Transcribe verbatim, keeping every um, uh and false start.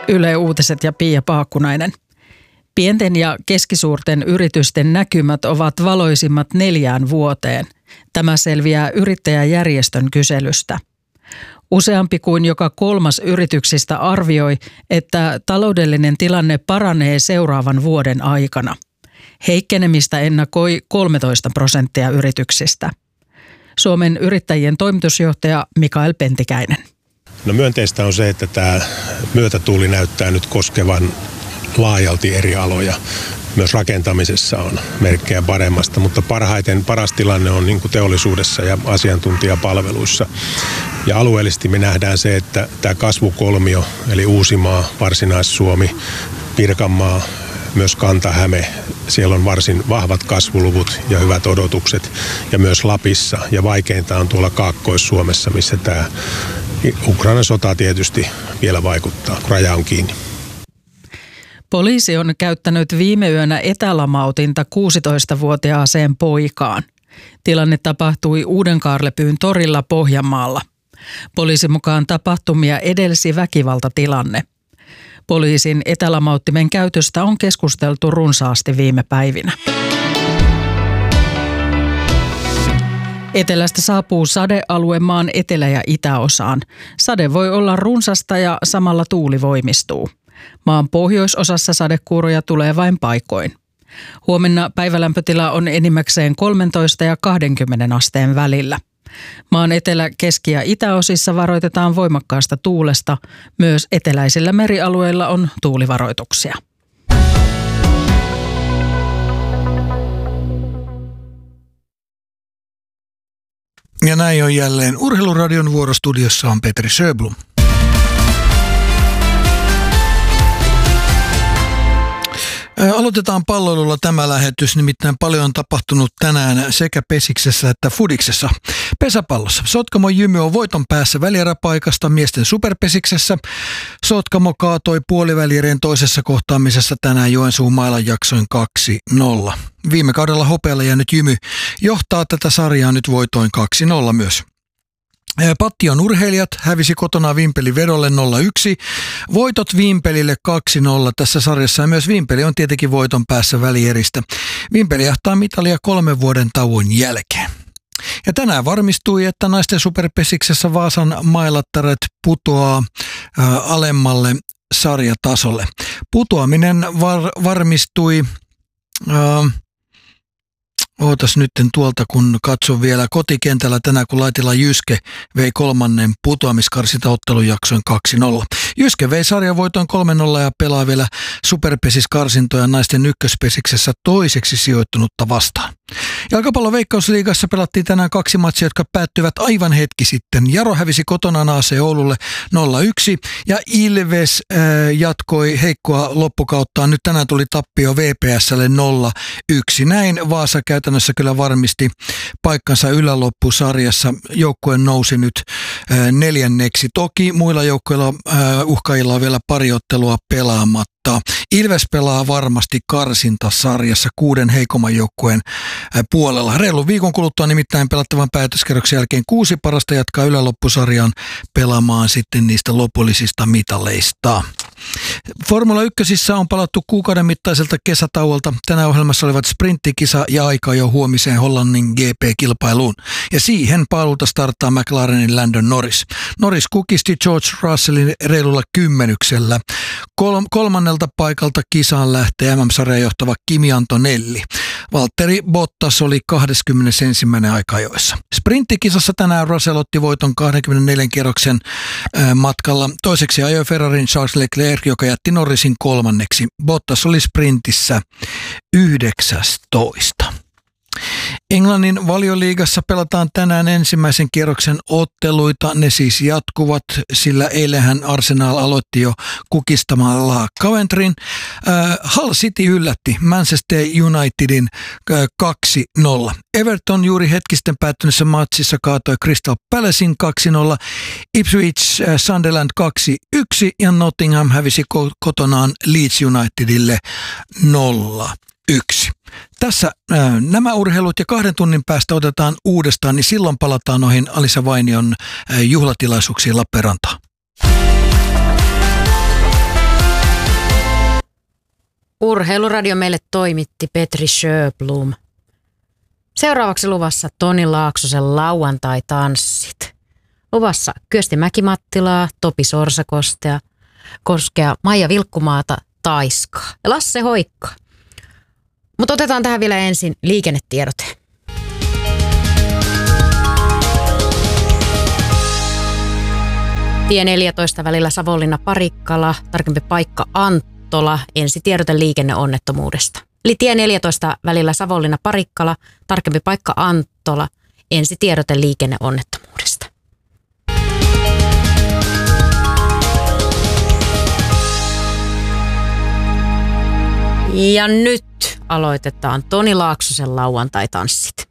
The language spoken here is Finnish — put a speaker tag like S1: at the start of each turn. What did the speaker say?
S1: Yle Uutiset ja Pia Paakkunainen. Pienten ja keskisuurten yritysten näkymät ovat valoisimmat neljään vuoteen. Tämä selviää yrittäjäjärjestön kyselystä. Useampi kuin joka kolmas yrityksistä arvioi, että taloudellinen tilanne paranee seuraavan vuoden aikana. Heikkenemistä ennakoi kolmetoista prosenttia yrityksistä. Suomen yrittäjien toimitusjohtaja Mikael Pentikäinen.
S2: No myönteistä on se, että tämä myötätuuli näyttää nyt koskevan laajalti eri aloja. Myös rakentamisessa on merkkejä paremmasta, mutta parhaiten paras tilanne on niin kuin teollisuudessa ja asiantuntijapalveluissa. Ja alueellisesti me nähdään se, että tämä kasvukolmio, eli Uusimaa, Varsinais-Suomi, Pirkanmaa, myös Kanta-Häme, siellä on varsin vahvat kasvuluvut ja hyvät odotukset. Ja myös Lapissa, ja vaikeinta on tuolla Kaakkois-Suomessa, missä tämä Ukrainan sota tietysti vielä vaikuttaa, raja on kiinni.
S1: Poliisi on käyttänyt viime yönä etälamautinta kuusitoistavuotiaaseen poikaan. Tilanne tapahtui Uudenkaarlepyyn torilla Pohjanmaalla. Poliisin mukaan tapahtumia edelsi väkivaltatilanne. Poliisin etälamauttimen käytöstä on keskusteltu runsaasti viime päivinä. Etelästä saapuu sadealue maan etelä- ja itäosaan. Sade voi olla runsasta ja samalla tuuli voimistuu. Maan pohjoisosassa sadekuuroja tulee vain paikoin. Huomenna päivälämpötila on enimmäkseen kolmetoista ja kaksikymmentä asteen välillä. Maan etelä-, keski- ja itäosissa varoitetaan voimakkaasta tuulesta. Myös eteläisillä merialueilla on tuulivaroituksia.
S3: Ja näin on jälleen Urheiluradion vuorostudiossa on Petri Sjöblom. Aloitetaan palloilulla tämä lähetys, nimittäin paljon on tapahtunut tänään sekä Pesiksessä että Fudiksessa. Pesäpallossa Sotkamo Jymy on voiton päässä välieräpaikasta miesten superpesiksessä. Sotkamo kaatoi puolivälierien toisessa kohtaamisessa tänään Joensuun Mailan jaksoin kaksi nolla. Viime kaudella hopealla jäänyt Jymy johtaa tätä sarjaa nyt voitoin kaksi nolla myös. Pattion urheilijat hävisi kotona Vimpelin vedolle nolla yksi. Voitot Vimpelille kaksi nolla tässä sarjassa ja myös Vimpeli on tietenkin voiton päässä välieristä. Vimpeli jahtaa mitalia kolmen vuoden tauon jälkeen. Ja tänään varmistui, että naisten superpesiksessä Vaasan Mailattaret putoaa äh, alemmalle sarjatasolle. Putoaminen var, varmistui... Äh, Ootas nytten tuolta, kun katson vielä kotikentällä tänään, kun Laitila Jyske vei kolmannen putoamiskarsintaottelun jaksoin kaksi nolla. Jyske vei sarjavoiton kolme nolla ja pelaa vielä superpesiskarsintoja naisten ykköspesiksessä toiseksi sijoittunutta vastaan. Jalkapallon Veikkausliigassa pelattiin tänään kaksi matsia, jotka päättyivät aivan hetki sitten. Jaro hävisi kotonaan A C Oululle nolla yksi ja Ilves äh, jatkoi heikkoa loppukauttaan. Nyt tänään tuli tappio V P S:lle nolla yksi. Näin Vaasa käytännössä kyllä varmisti paikkansa yläloppusarjassa. Joukkue nousi nyt äh, neljänneksi. Toki muilla joukkueilla äh, uhkailla on vielä pari ottelua pelaamatta. Ilves pelaa varmasti karsintasarjassa kuuden heikomman joukkueen puolella. Reilun viikon kuluttua nimittäin pelattavan päätöskerroksen jälkeen kuusi parasta jatkaa yläloppusarjan pelaamaan sitten niistä lopullisista mitaleista. Formula ykkösissä on palattu kuukauden mittaiselta kesätauolta. Tänään ohjelmassa olivat sprinttikisa ja aika jo huomiseen Hollannin G P-kilpailuun. Ja siihen paluuta starttaa McLarenin Landon Norris. Norris kukisti George Russellin reilulla kymmenyksellä. Kol- kolmannelta paikalta kisaan lähtee M M-sarjan johtava Kimi Antonelli. Valtteri Bottas oli kaksikymmentäyksi aikajoissa. Sprinttikisassa tänään Russell otti voiton kaksikymmentäneljän kierroksen äh, matkalla. Toiseksi ajoi Ferrarin Charles Leclerc, joka jätti Norrisin kolmanneksi. Bottas oli sprintissä yhdeksästoista. Englannin Valioliigassa pelataan tänään ensimmäisen kierroksen otteluita. Ne siis jatkuvat, sillä eilenhän Arsenal aloitti jo kukistamalla Coventryn. Äh, Hull City yllätti Manchester Unitedin äh, kaksi nolla. Everton juuri hetkisten päättyneessä matsissa kaatoi Crystal Palacein kaksi nolla. Ipswich äh, Sunderland kaksi yksi ja Nottingham hävisi ko- kotonaan Leeds Unitedille nolla yksi. Tässä äh, nämä urheilut ja kahden tunnin päästä otetaan uudestaan, niin silloin palataan noihin Alisa Vainion äh, juhlatilaisuuksiin Lappeenrantaan.
S4: Urheiluradio meille toimitti Petri Sjöblom. Seuraavaksi luvassa Toni Laaksosen lauantai-tanssit. Luvassa Kyösti Mäki-Mattilaa, Topi Sorsakostea, Koskea, Maija Vilkkumaata, Taiskaa ja Lasse Hoikka. Mutta otetaan tähän vielä ensin liikennetiedote. Tie neljätoista välillä Savonlinna-Parikkala, tarkempi paikka Anttola, ensitiedote liikenneonnettomuudesta. Eli tie neljätoista välillä Savonlinna-Parikkala, tarkempi paikka Anttola, ensitiedote liikenneonnettomuudesta. Ja nyt aloitetaan Toni Laaksosen lauantai-tanssit.